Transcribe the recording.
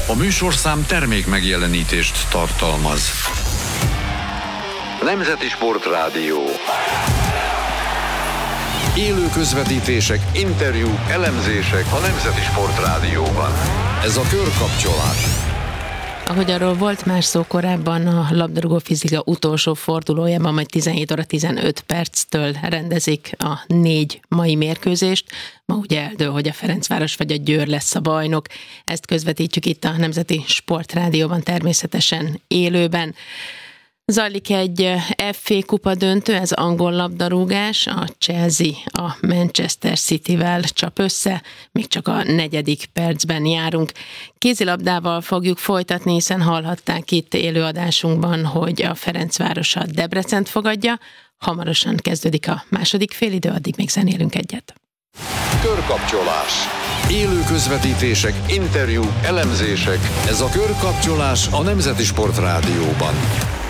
A műsorszám termék megjelenítést tartalmaz. Nemzeti Sportrádió. Élő közvetítések, interjúk, elemzések a Nemzeti Sportrádióban. Ez a Körkapcsolás. Ahogy arról volt már szó korábban, a labdarúgó fizika utolsó fordulójában majd 17 óra 15 perctől rendezik a 4 mai mérkőzést. Ma ugye eldől, hogy a Ferencváros vagy a Győr lesz a bajnok. Ezt közvetítjük itt a Nemzeti Sportrádióban, természetesen élőben. Zajlik egy FA kupa döntő, ez angol labdarúgás, a Chelsea a Manchester Cityvel csap össze, még csak a 4. percben járunk. Kézilabdával fogjuk folytatni, hiszen hallhatták itt élőadásunkban, hogy a Ferencváros a Debrecent fogadja. Hamarosan kezdődik a második félidő, addig még zenélünk egyet. Körkapcsolás. Élő közvetítések, interjúk, elemzések. Ez a Körkapcsolás a Nemzeti Sportrádióban.